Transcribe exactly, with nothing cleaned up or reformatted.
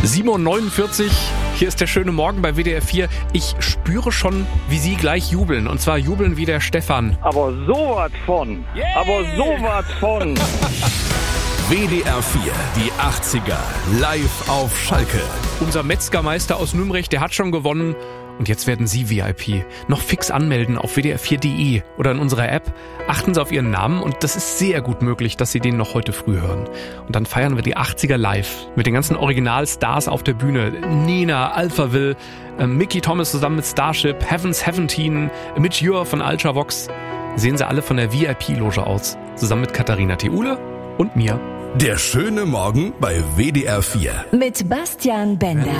sieben Uhr neunundvierzig, hier ist der schöne Morgen bei W D R vier. Ich spüre schon, wie Sie gleich jubeln. Und zwar jubeln wie der Stefan. Aber sowas von. Yeah. Aber sowas von. W D R vier, die achtziger, live auf Schalke. Unser Metzgermeister aus Nürnberg, der hat schon gewonnen. Und jetzt werden Sie V I P. Noch fix anmelden auf w d r vier punkt d e oder in unserer App. Achten Sie auf Ihren Namen und das ist sehr gut möglich, dass Sie den noch heute früh hören. Und dann feiern wir die achtziger live mit den ganzen Originalstars auf der Bühne. Nina, Alphaville, äh, Mickey Thomas zusammen mit Starship, Heaven's Seventeen, Mitch Ure von Ultravox. Sehen Sie alle von der V I P-Loge aus. Zusammen mit Katharina Theule und mir. Der schöne Morgen bei W D R vier. Mit Bastian Bender.